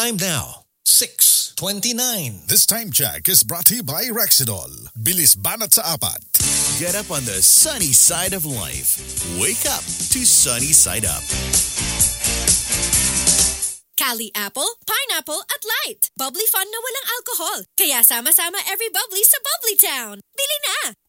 Time now, 6:29. This time check is brought to you by Rexidol. Bilis banat sa apat. Get up on the sunny side of life. Wake up to Sunny Side Up. Cali Apple, Pineapple at Light. Bubbly fun na walang alcohol. Kaya sama-sama every bubbly sa Bubbly Town. Bili na!